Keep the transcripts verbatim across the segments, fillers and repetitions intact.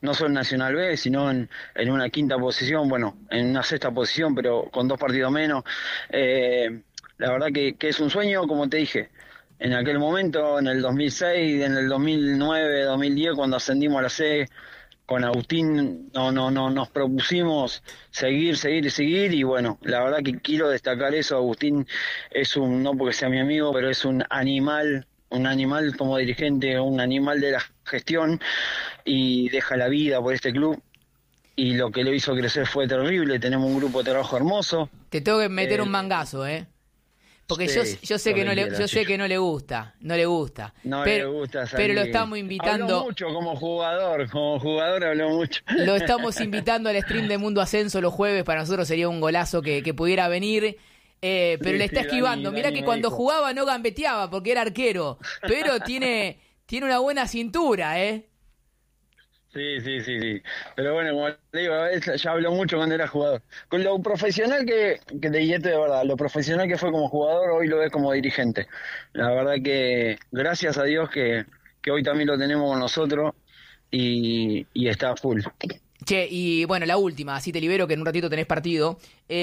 no solo en Nacional B, sino en, en una quinta posición, bueno, en una sexta posición, pero con dos partidos menos. Eh, la verdad que, que es un sueño, como te dije, en aquel momento, en el dos mil seis, en el dos mil nueve, dos mil diez, cuando ascendimos a la C, con Agustín no, no, no, nos propusimos seguir, seguir y seguir, y bueno, la verdad que quiero destacar eso. Agustín es un, no porque sea mi amigo, pero es un animal, un animal como dirigente, un animal de la gestión, y deja la vida por este club, y lo que lo hizo crecer fue terrible. Tenemos un grupo de trabajo hermoso. Te tengo que meter eh, un mangazo, ¿eh? Porque sí, yo, yo sé que no le, yo sé chico. que no le gusta, no le gusta. No pero, le gusta salir. pero lo estamos invitando. Habló mucho como jugador, como jugador habló mucho. Lo estamos invitando al stream de Mundo Ascenso los jueves. Para nosotros sería un golazo que, que pudiera venir. Eh, pero sí, le está sí, esquivando. Dani, Mirá Dani que cuando dijo. jugaba no gambeteaba porque era arquero. Pero tiene, tiene una buena cintura, ¿eh? Sí, sí, sí, sí. Pero bueno, como te digo, él ya habló mucho cuando era jugador. Con lo profesional que, que te guíete de verdad, lo profesional que fue como jugador, hoy lo ves como dirigente. La verdad que gracias a Dios que, que hoy también lo tenemos con nosotros y, y está full. Che, y bueno, la última, así te libero que en un ratito tenés partido.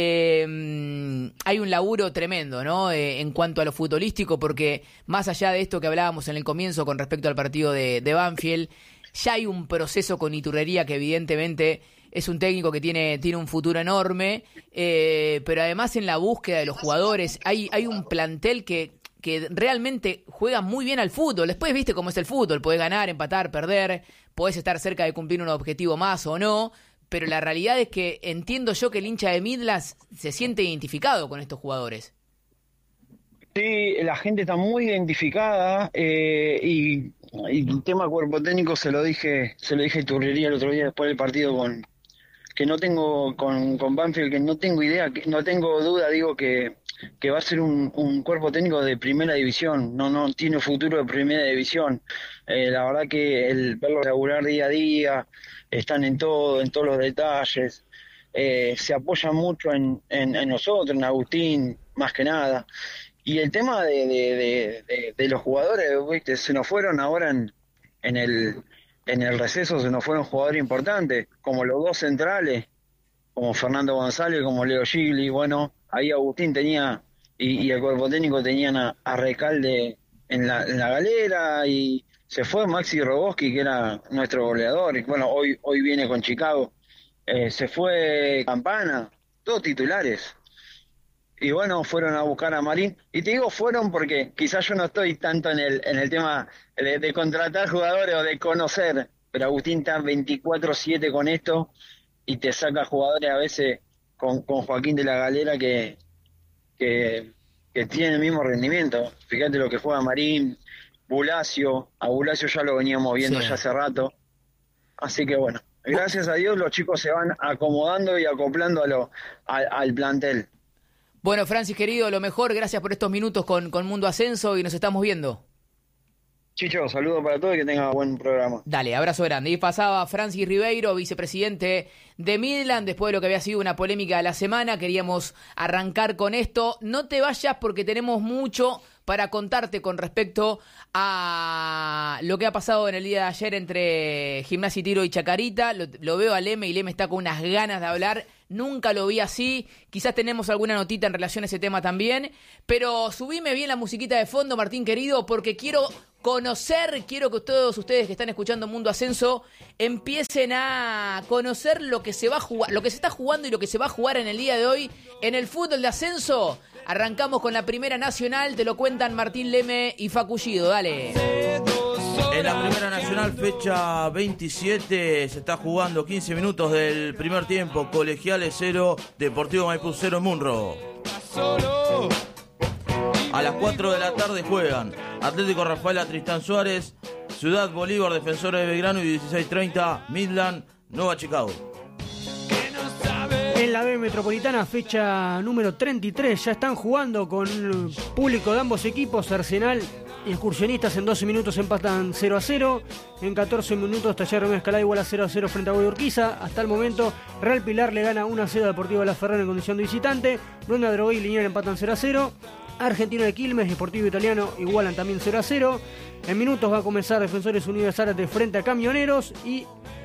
Eh, hay un laburo tremendo, ¿no? Eh, en cuanto a lo futbolístico, porque más allá de esto que hablábamos en el comienzo con respecto al partido de, de Banfield, ya hay un proceso con Iturrería que evidentemente es un técnico que tiene, tiene un futuro enorme, eh, pero además en la búsqueda de los jugadores hay, hay un plantel que, que realmente juega muy bien al fútbol. Después viste cómo es el fútbol, podés ganar, empatar, perder, podés estar cerca de cumplir un objetivo más o no, pero la realidad es que entiendo yo que el hincha de Midlands se siente identificado con estos jugadores. Sí, la gente está muy identificada, eh, y, y el tema cuerpo técnico se lo dije, se lo dije a Iturrería el otro día después del partido con que no tengo con, con Banfield, que no tengo idea, que no tengo duda, digo que, que va a ser un, un cuerpo técnico de primera división, no, no tiene futuro de primera división. Eh, la verdad que el verlo laburar día a día, están en todo, en todos los detalles, eh, se apoyan mucho en, en, en nosotros, en Agustín, más que nada. Y el tema de, de, de, de, de los jugadores, ¿viste? Se nos fueron ahora en, en el en el receso, se nos fueron jugadores importantes, como los dos centrales, como Fernando González, como Leo Gigli. Bueno, ahí Agustín tenía, y, y el cuerpo técnico tenían a, a Recalde en la, en la galera, y se fue Maxi Roboski, que era nuestro goleador, y bueno, hoy, hoy viene con Chicago. Eh, se fue Campana, todos titulares. Y bueno, fueron a buscar a Marín. Y te digo fueron porque quizás yo no estoy tanto en el en el tema de, de contratar jugadores o de conocer, pero Agustín está veinticuatro siete con esto y te saca jugadores a veces con, con Joaquín de la Galera que, que, que tienen el mismo rendimiento. Fíjate lo que juega Marín, Bulacio. A Bulacio ya lo veníamos viendo Sí. ya hace rato. Así que bueno, gracias a Dios los chicos se van acomodando y acoplando a lo, al, al plantel. Bueno, Francis, querido, lo mejor, gracias por estos minutos con, con Mundo Ascenso y nos estamos viendo. Chicho, saludos para todos y que tengan buen programa. Dale, abrazo grande. Y pasaba Francis Ribeiro, vicepresidente de Midland, después de lo que había sido una polémica de la semana. Queríamos arrancar con esto. No te vayas porque tenemos mucho para contarte con respecto a lo que ha pasado en el día de ayer entre Gimnasia y Tiro y Chacarita. Lo, lo veo a Leme y Leme está con unas ganas de hablar. Nunca lo vi así. Quizás tenemos alguna notita en relación a ese tema también. Pero subime bien la musiquita de fondo, Martín querido, porque quiero conocer, quiero que todos ustedes que están escuchando Mundo Ascenso empiecen a conocer lo que se va a jugar, lo que se está jugando y lo que se va a jugar en el día de hoy en el fútbol de ascenso. Arrancamos con la Primera Nacional, te lo cuentan Martín Leme y Facullido, dale. En la Primera Nacional, fecha veintisiete, se está jugando quince minutos del primer tiempo. Colegiales cero, Deportivo Maipú cero en Munro. A las cuatro de la tarde juegan Atlético Rafaela Tristán Suárez, Ciudad Bolívar Defensores de Belgrano y dieciséis treinta Midland Nueva Chicago. En la B Metropolitana, fecha número treinta y tres, ya están jugando con público de ambos equipos. Arsenal y Excursionistas en doce minutos empatan cero a cero. En catorce minutos Taller Romeo Escalada igual a cero a cero frente a Godoy Urquiza. Hasta el momento Real Pilar le gana uno a cero a Deportivo de La Ferrara en condición de visitante. Bruna de Drogué y Liniers empatan cero a cero. Argentino de Quilmes y Deportivo Italiano igualan también cero a cero. En minutos va a comenzar Defensores Unidos de Zárate frente a Camioneros y